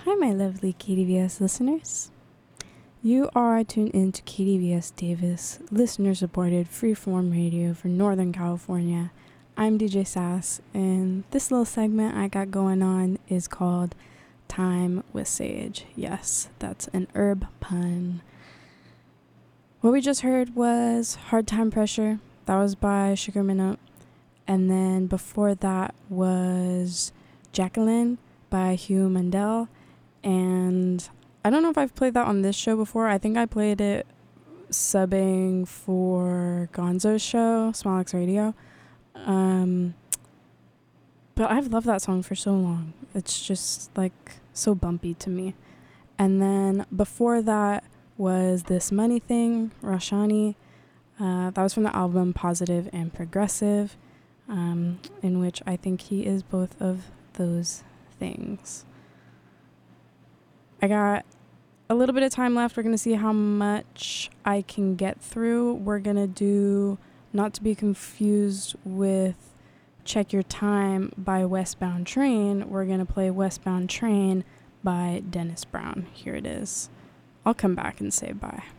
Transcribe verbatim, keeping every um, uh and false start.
Hi, my lovely K D V S listeners. You are tuned in to K D V S Davis, listener-supported freeform radio for Northern California. I'm D J Sass, and this little segment I got going on is called Time with Sage. Yes, that's an herb pun. What we just heard was Hard Time Pressure. That was by Sugar Minot. And then before that was Jacqueline by Hugh Mandel. And I don't know if I've played that on this show before. I think I played it subbing for Gonzo's show, Small X Radio. Um, but I've loved that song for so long. It's just like so bumpy to me. And then before that was This Money Thing, Rashani. Uh, that was from the album Positive and Progressive, um, in which I think he is both of those things. I got a little bit of time left. We're going to see how much I can get through. We're going to do Not to be confused with Check Your Time by Westbound Train. We're going to play Westbound Train by Dennis Brown. Here it is. I'll come back and say bye.